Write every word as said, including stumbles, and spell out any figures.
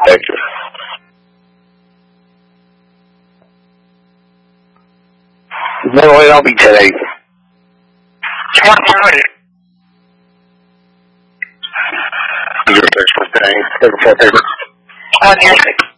Thank you. No, it'll be today. twenty-nine. Your fix for today. Paper for paper. On your